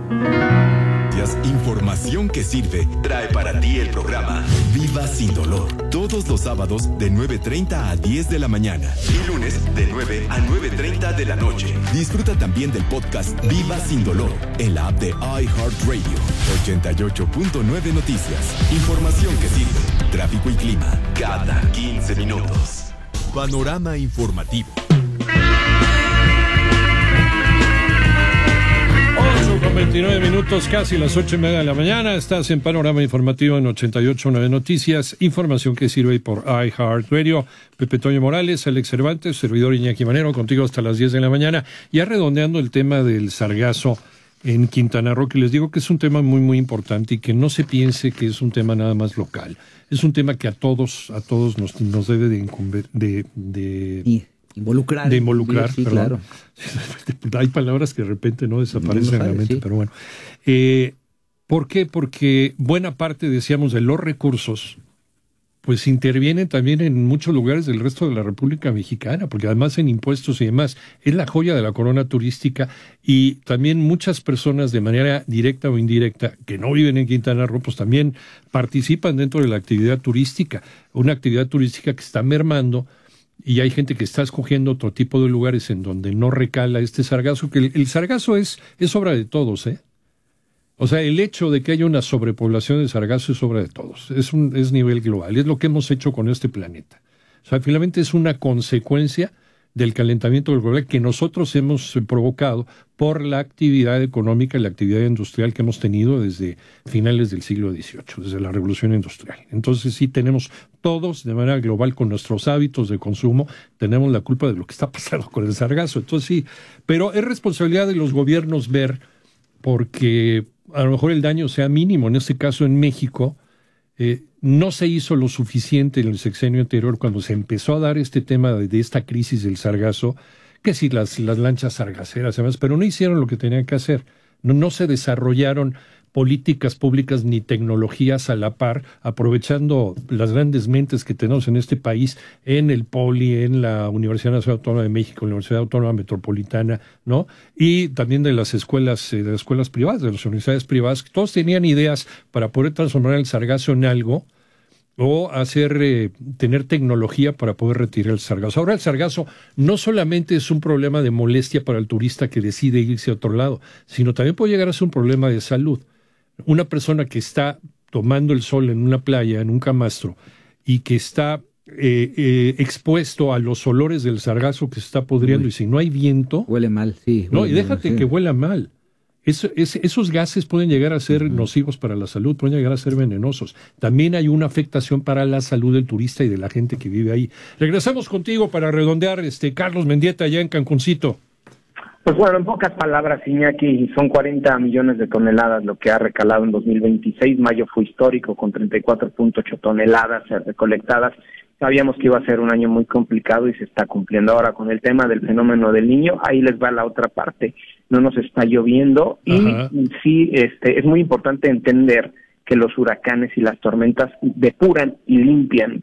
Información que sirve trae para ti el programa Viva Sin Dolor. Todos los sábados de 9:30 a 10 de la mañana y lunes de 9 a 9:30 de la noche. Disfruta también del podcast Viva Sin Dolor en la app de iHeartRadio. 88.9 Noticias. Información que sirve. Tráfico y clima cada 15 minutos. Panorama informativo. 8:29 minutos, casi las 8:30 de la mañana. Estás en Panorama Informativo en 88.9 Noticias. Información que sirve por iHeartRadio. Pepe Toño Morales, Alex Cervantes, servidor Iñaki Manero, contigo hasta las 10 de la mañana. Ya redondeando el tema del sargazo en Quintana Roo, que les digo que es un tema muy, muy importante y que no se piense que es un tema nada más local. Es un tema que a todos nos debe de involucrar, sí, claro. Hay palabras que de repente no desaparecen en la mente, sí. Pero bueno. ¿Por qué? Porque buena parte, decíamos, de los recursos pues intervienen también en muchos lugares del resto de la República Mexicana, porque además en impuestos y demás es la joya de la corona turística, y también muchas personas de manera directa o indirecta que no viven en Quintana Roo pues también participan dentro de la actividad turística, una actividad turística que está mermando. Y hay gente que está escogiendo otro tipo de lugares en donde no recala este sargazo, que el sargazo es obra de todos, ¿eh? O sea, el hecho de que haya una sobrepoblación de sargazo es obra de todos, es nivel global, es lo que hemos hecho con este planeta. O sea, finalmente es una consecuencia del calentamiento global que nosotros hemos provocado por la actividad económica y la actividad industrial que hemos tenido desde finales del siglo XVIII, desde la Revolución Industrial. Entonces sí tenemos todos, de manera global, con nuestros hábitos de consumo, tenemos la culpa de lo que está pasando con el sargazo. Entonces sí, pero es responsabilidad de los gobiernos ver, porque a lo mejor el daño sea mínimo. En este caso en México, no se hizo lo suficiente en el sexenio anterior cuando se empezó a dar este tema de esta crisis del sargazo, que sí, las lanchas sargaceras, además, pero no hicieron lo que tenían que hacer. No se desarrollaron políticas públicas ni tecnologías a la par, aprovechando las grandes mentes que tenemos en este país, en el POLI, en la Universidad Nacional Autónoma de México, en la Universidad Autónoma Metropolitana, ¿no? Y también de las escuelas privadas, de las universidades privadas, que todos tenían ideas para poder transformar el sargazo en algo, o tener tecnología para poder retirar el sargazo. Ahora el sargazo no solamente es un problema de molestia para el turista que decide irse a otro lado, sino también puede llegar a ser un problema de salud. Una persona que está tomando el sol en una playa, en un camastro, y que está expuesto a los olores del sargazo que se está pudriendo, y si no hay viento... Huele mal, sí. No, y déjate que huela mal. Esos gases pueden llegar a ser nocivos para la salud, pueden llegar a ser venenosos. También hay una afectación para la salud del turista y de la gente que vive ahí. Regresamos contigo para redondear, Carlos Mendieta, allá en Cancuncito. Pues bueno, en pocas palabras, Iñaki, son 40 millones de toneladas lo que ha recalado en 2026. Mayo fue histórico con 34.8 toneladas recolectadas. Sabíamos que iba a ser un año muy complicado y se está cumpliendo. Ahora con el tema del fenómeno del Niño, ahí les va la otra parte. No nos está lloviendo y sí, es muy importante entender que los huracanes y las tormentas depuran y limpian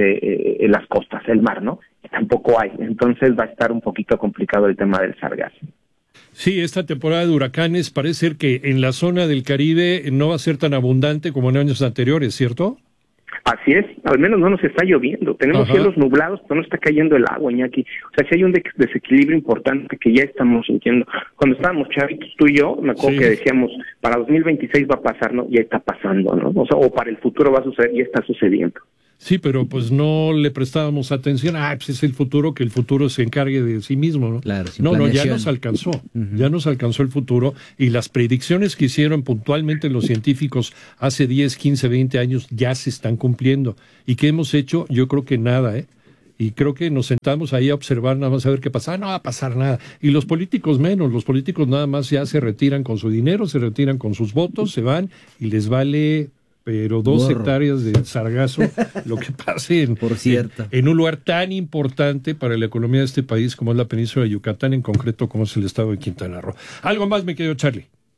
las costas, el mar, ¿no? Que tampoco hay. Entonces va a estar un poquito complicado el tema del sargazo. Sí, esta temporada de huracanes parece ser que en la zona del Caribe no va a ser tan abundante como en años anteriores, ¿cierto? Así es, al menos no nos está lloviendo, tenemos cielos nublados, pero no está cayendo el agua, Iñaki. O sea, sí hay un desequilibrio importante que ya estamos sintiendo. Cuando estábamos chavitos, tú y yo, me acuerdo que decíamos, para 2026 va a pasar, ¿no? Ya está pasando, ¿no? O sea, o para el futuro va a suceder, ya está sucediendo. Sí, pero pues no le prestábamos atención. Pues es el futuro, que el futuro se encargue de sí mismo, ¿no? Claro, ya nos alcanzó. Ya nos alcanzó el futuro, y las predicciones que hicieron puntualmente los científicos hace 10, 15, 20 años ya se están cumpliendo. ¿Y qué hemos hecho? Yo creo que nada, Y creo que nos sentamos ahí a observar nada más a ver qué pasa. No va a pasar nada. Y los políticos menos. Los políticos nada más ya se retiran con su dinero, se retiran con sus votos, se van y les vale... pero 2 hectáreas de sargazo, lo que pase en un lugar tan importante para la economía de este país como es la península de Yucatán, en concreto como es el estado de Quintana Roo. ¿Algo más, me querido Charlie?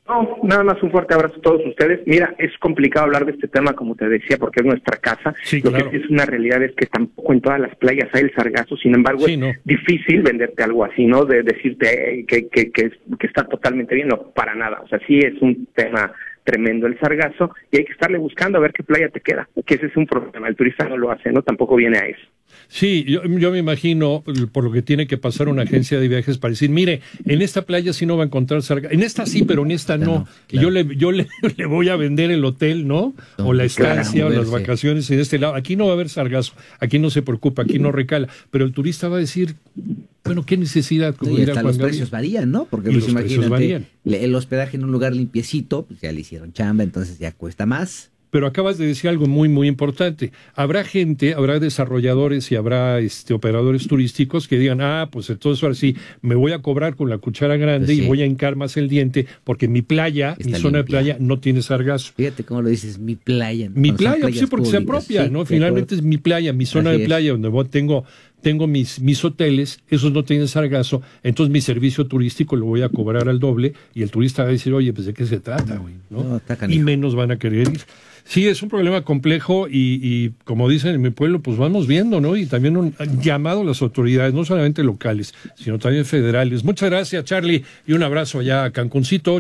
No, nada más un fuerte abrazo a todos ustedes. Mira, es complicado hablar de este tema, como te decía, porque es nuestra casa. Sí, Lo claro. que sí es una realidad es que tampoco en todas las playas hay el sargazo. Sin embargo, Sí, no. es difícil venderte algo así, ¿no? De decirte que está totalmente bien. No, para nada. O sea, sí es un tema tremendo el sargazo y hay que estarle buscando a ver qué playa te queda, que ese es un problema. El turista no lo hace, ¿no? Tampoco viene a eso. Sí, yo me imagino por lo que tiene que pasar una agencia de viajes para decir, mire, en esta playa sí no va a encontrar sargazo, en esta sí, pero en esta no. Claro. Y yo le voy a vender el hotel, ¿no? O la estancia, o las vacaciones en este lado. Aquí no va a haber sargazo, aquí no se preocupa, aquí no recala. Pero el turista va a decir, bueno, ¿qué necesidad? Como hasta los precios varían, ¿no? Porque pues, imagínate, el hospedaje en un lugar limpiecito, pues ya le hicieron chamba, entonces ya cuesta más. Pero acabas de decir algo muy, muy importante. Habrá desarrolladores y habrá operadores turísticos que digan, pues entonces ahora sí, me voy a cobrar con la cuchara grande y voy a hincar más el diente porque mi playa, mi zona de playa no tiene sargazo. Fíjate cómo lo dices, mi playa. Mi playa, pues sí, porque se apropia, ¿no? Finalmente es mi playa, mi zona de playa donde tengo mis hoteles, esos no tienen sargazo, entonces mi servicio turístico lo voy a cobrar al doble y el turista va a decir, oye, pues ¿de qué se trata, güey? ¿No? Y menos van a querer ir. Sí, es un problema complejo y como dicen en mi pueblo, pues vamos viendo, ¿no? Y también un llamado a las autoridades, no solamente locales, sino también federales. Muchas gracias, Charlie, y un abrazo allá a Cancuncito,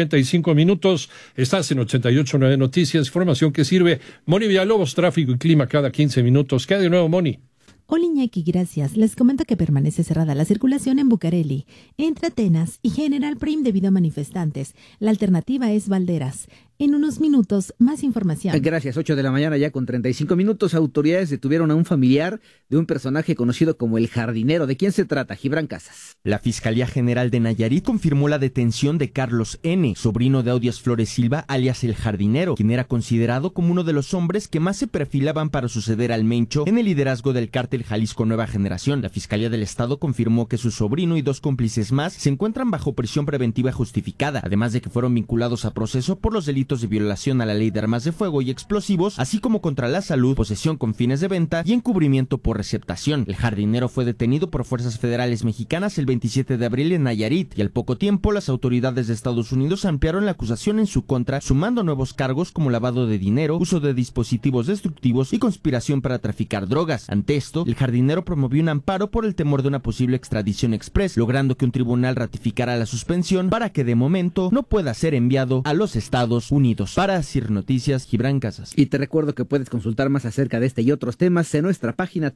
8:35. Estás en 88.9 Noticias, información que sirve. Moni Villalobos, tráfico y clima cada 15 minutos. ¿Qué hay de nuevo, Moni? Hola Iñaki, gracias. Les comento que permanece cerrada la circulación en Bucareli, entre Atenas y General Prim debido a manifestantes. La alternativa es Valderas. En unos minutos, más información. Gracias, 8 de la mañana ya con 35 minutos. Autoridades detuvieron a un familiar de un personaje conocido como el Jardinero. ¿De quién se trata? Gibran Casas. La Fiscalía General de Nayarit confirmó la detención de Carlos N., sobrino de Audias Flores Silva, alias el Jardinero, quien era considerado como uno de los hombres que más se perfilaban para suceder al Mencho en el liderazgo del cártel Jalisco Nueva Generación. La Fiscalía del Estado confirmó que su sobrino y 2 cómplices más se encuentran bajo prisión preventiva justificada, además de que fueron vinculados a proceso por los delitos de violación a la ley de armas de fuego y explosivos, así como contra la salud, posesión con fines de venta y encubrimiento por receptación. El Jardinero fue detenido por fuerzas federales mexicanas el 27 de abril en Nayarit y al poco tiempo las autoridades de Estados Unidos ampliaron la acusación en su contra, sumando nuevos cargos como lavado de dinero, uso de dispositivos destructivos y conspiración para traficar drogas. Ante esto, el Jardinero promovió un amparo por el temor de una posible extradición express, logrando que un tribunal ratificara la suspensión para que de momento no pueda ser enviado a los Estados Unidos. Para CIR Noticias, Gibran Casas. Y te recuerdo que puedes consultar más acerca de este y otros temas en nuestra página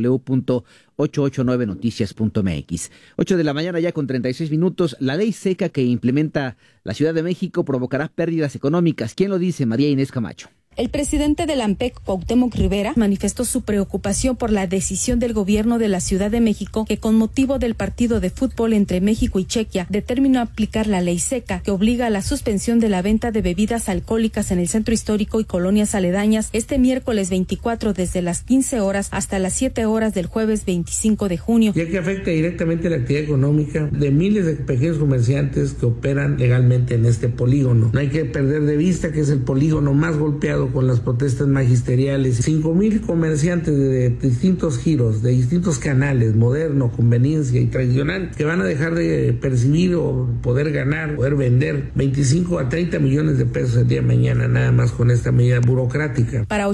www.889noticias.mx. 8 de la mañana ya con 36 minutos. La ley seca que implementa la Ciudad de México provocará pérdidas económicas. ¿Quién lo dice? María Inés Camacho. El presidente del AMPEC, Cuauhtémoc Rivera, manifestó su preocupación por la decisión del gobierno de la Ciudad de México que con motivo del partido de fútbol entre México y Chequia determinó aplicar la ley seca que obliga a la suspensión de la venta de bebidas alcohólicas en el centro histórico y colonias aledañas este miércoles 24 desde las 15 horas hasta las 7 horas del jueves 25 de junio. Ya que afecta directamente la actividad económica de miles de pequeños comerciantes que operan legalmente en este polígono. No hay que perder de vista que es el polígono más golpeado con las protestas magisteriales. 5,000 comerciantes de distintos giros, de distintos canales, moderno, conveniencia y tradicional, que van a dejar de percibir o poder ganar, poder vender 25 a 30 millones de pesos el día de mañana, nada más con esta medida burocrática. Para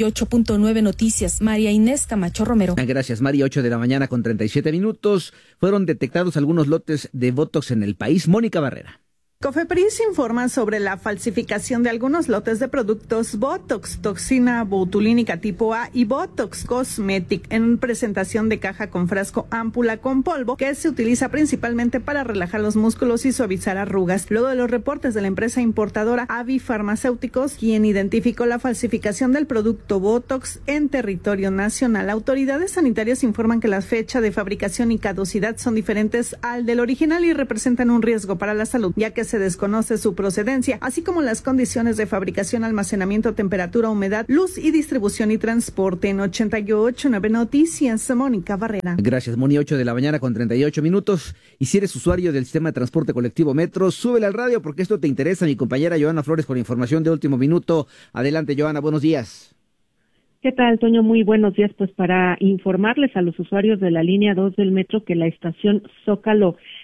88.9 Noticias, María Inés Camacho Romero. Gracias, María. 8 de la mañana con 37 minutos. Fueron detectados algunos lotes de Botox en el país. Mónica Barrera. Cofepris informa sobre la falsificación de algunos lotes de productos Botox, toxina botulínica tipo A y Botox Cosmetic en presentación de caja con frasco ámpula con polvo que se utiliza principalmente para relajar los músculos y suavizar arrugas. Luego de los reportes de la empresa importadora Avi Farmacéuticos, quien identificó la falsificación del producto Botox en territorio nacional, autoridades sanitarias informan que la fecha de fabricación y caducidad son diferentes al del original y representan un riesgo para la salud, ya que se desconoce su procedencia, así como las condiciones de fabricación, almacenamiento, temperatura, humedad, luz y distribución y transporte. En 88.9 Noticias, Mónica Barrera. Gracias, Moni. 8 de la mañana con 38 minutos. Y si eres usuario del sistema de transporte colectivo Metro, súbele al radio porque esto te interesa. Mi compañera Joana Flores con información de último minuto. Adelante, Joana, buenos días. ¿Qué tal, Toño? Muy buenos días. Pues para informarles a los usuarios de la línea 2 del metro que la estación Zócalo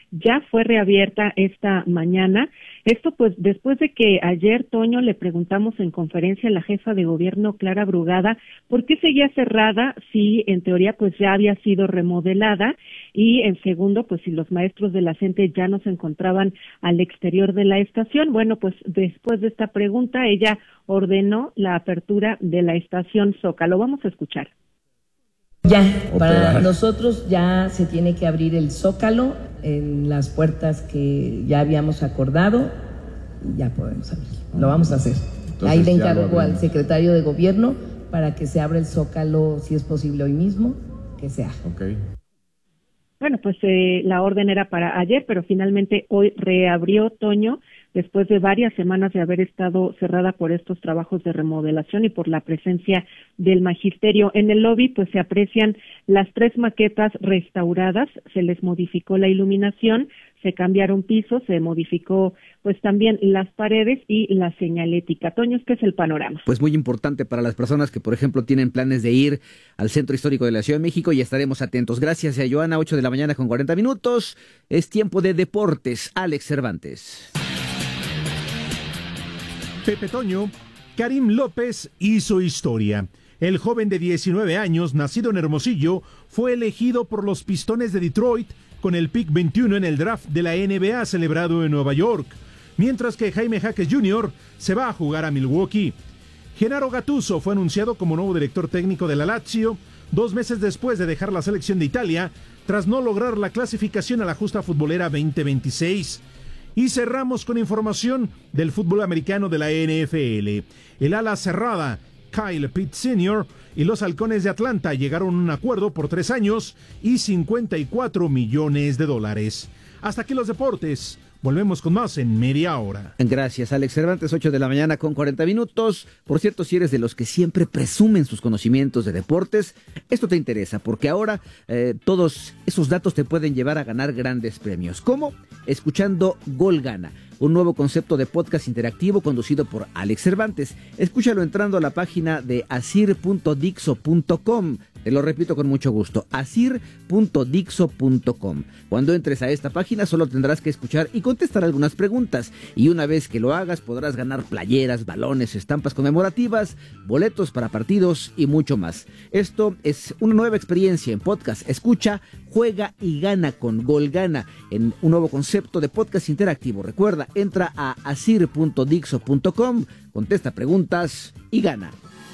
ya fue reabierta esta mañana. Esto pues después de que ayer, Toño, le preguntamos en conferencia a la jefa de gobierno, Clara Brugada, por qué seguía cerrada si en teoría pues ya había sido remodelada, y en segundo, pues si los maestros de la CENTE ya no se encontraban al exterior de la estación. Bueno, pues después de esta pregunta, ella ordenó la apertura de la estación Zócalo. Vamos a escuchar. Ya, para nosotros ya se tiene que abrir el Zócalo en las puertas que ya habíamos acordado y ya podemos abrir. Lo vamos a hacer. Entonces, ahí le encargo al secretario de gobierno para que se abra el Zócalo, si es posible hoy mismo, que se haga. Okay. Bueno, pues la orden era para ayer, pero finalmente hoy reabrió, Toño, después de varias semanas de haber estado cerrada por estos trabajos de remodelación y por la presencia del magisterio. En el lobby pues se aprecian las 3 maquetas restauradas, se les modificó la iluminación, se cambiaron pisos, se modificó pues también las paredes y la señalética. Toño, este es el panorama. Pues muy importante para las personas que, por ejemplo, tienen planes de ir al Centro Histórico de la Ciudad de México, y estaremos atentos. Gracias a Joana, 8 de la mañana con 40 minutos. Es tiempo de deportes. Alex Cervantes. Pepe Toño, Karim López hizo historia. El joven de 19 años, nacido en Hermosillo, fue elegido por los Pistones de Detroit con el pick 21 en el draft de la NBA celebrado en Nueva York, mientras que Jaime Jaques Jr. se va a jugar a Milwaukee. Gennaro Gattuso fue anunciado como nuevo director técnico de la Lazio 2 meses después de dejar la selección de Italia tras no lograr la clasificación a la justa futbolera 2026. Y cerramos con información del fútbol americano de la NFL. El ala cerrada Kyle Pitts Sr. y los Halcones de Atlanta llegaron a un acuerdo por 3 años y $54 millones. Hasta aquí los deportes. Volvemos con más en media hora. Gracias, Alex Cervantes, 8 de la mañana con 40 minutos. Por cierto, si eres de los que siempre presumen sus conocimientos de deportes, esto te interesa, porque ahora todos esos datos te pueden llevar a ganar grandes premios. ¿Cómo? Escuchando Gol Gana, un nuevo concepto de podcast interactivo conducido por Alex Cervantes. Escúchalo entrando a la página de asir.dixo.com. Te lo repito con mucho gusto, asir.dixo.com. Cuando entres a esta página solo tendrás que escuchar y contestar algunas preguntas, y una vez que lo hagas podrás ganar playeras, balones, estampas conmemorativas, boletos para partidos y mucho más. Esto es una nueva experiencia en podcast. Escucha, juega y gana con Gol Gana, en un nuevo concepto de podcast interactivo. Recuerda, entra a asir.dixo.com, contesta preguntas y gana.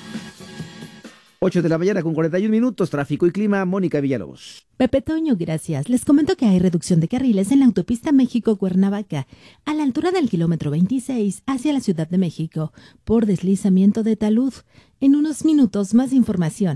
8 de la mañana con 41 minutos, tráfico y clima, Mónica Villalobos. Pepe Toño, gracias. Les comento que hay reducción de carriles en la autopista México-Cuernavaca, a la altura del kilómetro 26 hacia la Ciudad de México, por deslizamiento de talud. En unos minutos, más información.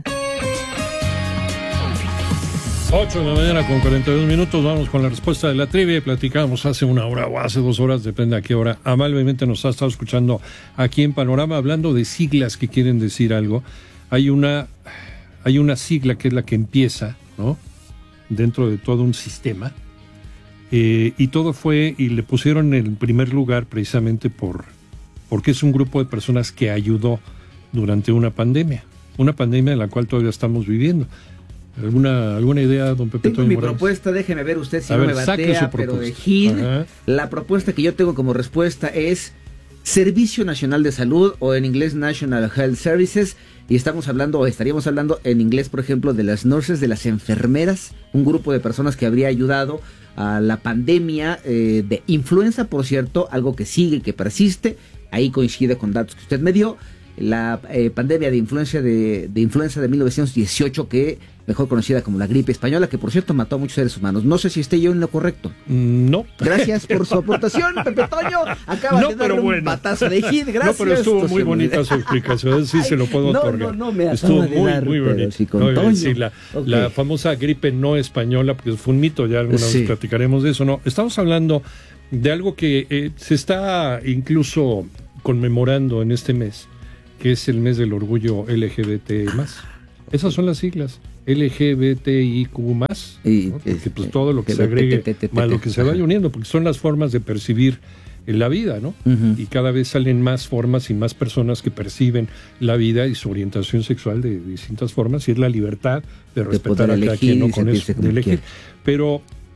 8 de la mañana con 42 minutos, vamos con la respuesta de la trivia. Platicábamos hace 1 hora o hace 2 horas, depende a qué hora. Amablemente nos ha estado escuchando aquí en Panorama, hablando de siglas que quieren decir algo. Hay una sigla que es la que empieza, ¿no?, dentro de todo un sistema, y todo fue, y le pusieron en primer lugar precisamente porque es un grupo de personas que ayudó durante una pandemia en la cual todavía estamos viviendo. ¿Alguna idea, don Pepe? Tengo mi propuesta, déjeme ver usted si no me batea, pero de HID, la propuesta que yo tengo como respuesta es Servicio Nacional de Salud, o en inglés National Health Services, y estaríamos hablando en inglés, por ejemplo, de las nurses, de las enfermeras, un grupo de personas que habría ayudado a la pandemia de influenza, por cierto, algo que sigue, que persiste. Ahí coincide con datos que usted me dio, la pandemia de influenza de 1918, que mejor conocida como la gripe española, que por cierto mató a muchos seres humanos. No sé si esté yo en lo correcto. No. Gracias por su aportación, Pepe Toño. Acaba de dar un batazo de hit. Gracias. No, pero estuvo muy bonita su explicación. Sí, se lo puedo otorgar. No, me estuvo muy bonito. Sí, la famosa gripe no española, porque fue un mito, ya alguna vez platicaremos de eso. No, estamos hablando de algo que se está incluso conmemorando en este mes, que es el mes del orgullo LGBT+. Esas son las siglas. LGBTIQ+, ¿no? Porque pues todo lo que se agregue, más lo que se vaya uniendo, porque son las formas de percibir la vida, ¿no? Y cada vez salen más formas y más personas que perciben la vida y su orientación sexual de distintas formas, y es la libertad de respetar a cada quien, ¿no? Con eso, de elegir. Pero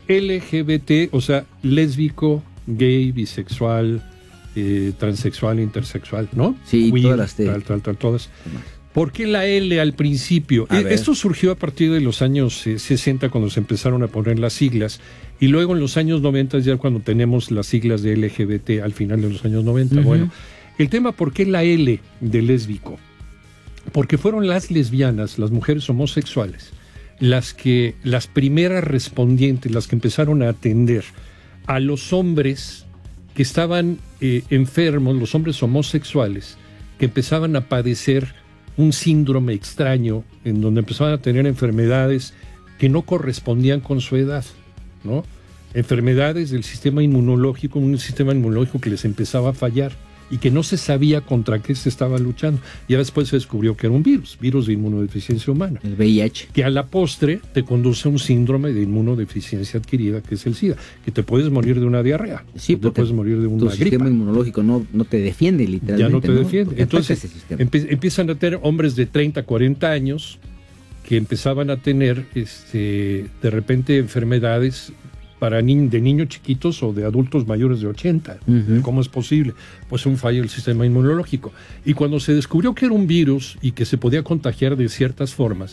LGBT, o sea, lésbico, gay, bisexual, transexual, intersexual, ¿no? Sí, queer, todas las todas. ¿Por qué la L al principio? Esto surgió a partir de los años 60, cuando se empezaron a poner las siglas, y luego en los años 90 ya cuando tenemos las siglas de LGBT al final de los años 90. Uh-huh. Bueno, el tema, ¿por qué la L de lésbico? Porque fueron las lesbianas, las mujeres homosexuales, las primeras respondientes, las que empezaron a atender a los hombres que estaban enfermos, los hombres homosexuales, que empezaban a padecer un síndrome extraño, en donde empezaban a tener enfermedades que no correspondían con su edad, ¿no? Enfermedades del sistema inmunológico, un sistema inmunológico que les empezaba a fallar y que no se sabía contra qué se estaba luchando. Ya después se descubrió que era un virus de inmunodeficiencia humana. El VIH. Que a la postre te conduce a un síndrome de inmunodeficiencia adquirida, que es el SIDA, que te puedes morir de una diarrea. Sí, te puedes morir de una gripa. Tu sistema inmunológico no te defiende, literalmente. Ya no te defiende. Entonces empiezan a tener hombres de 30, 40 años que empezaban a tener de repente enfermedades de niños chiquitos o de adultos mayores de 80. Uh-huh. ¿Cómo es posible? Pues un fallo del sistema inmunológico. Y cuando se descubrió que era un virus y que se podía contagiar de ciertas formas,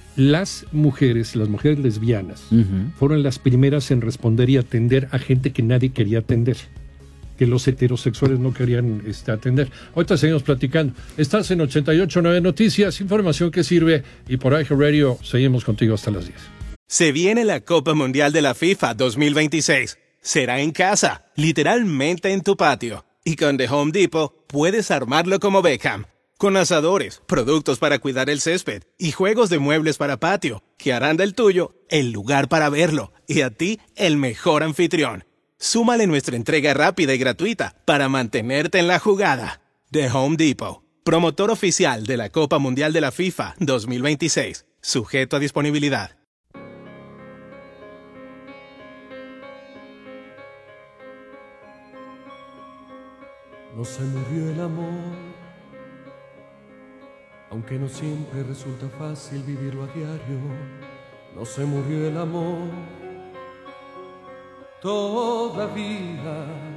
las mujeres lesbianas, uh-huh, fueron las primeras en responder y atender a gente que nadie quería atender, que los heterosexuales no querían atender. Ahorita seguimos platicando. Estás en 88.9 Noticias, información que sirve, y por iHeart Radio seguimos contigo hasta las 10. Se viene la Copa Mundial de la FIFA 2026. Será en casa, literalmente en tu patio. Y con The Home Depot puedes armarlo como Beckham. Con asadores, productos para cuidar el césped y juegos de muebles para patio, que harán del tuyo el lugar para verlo y a ti el mejor anfitrión. Súmale nuestra entrega rápida y gratuita para mantenerte en la jugada. The Home Depot, promotor oficial de la Copa Mundial de la FIFA 2026. Sujeto a disponibilidad. No se murió el amor, aunque no siempre resulta fácil vivirlo a diario. No se murió el amor, todavía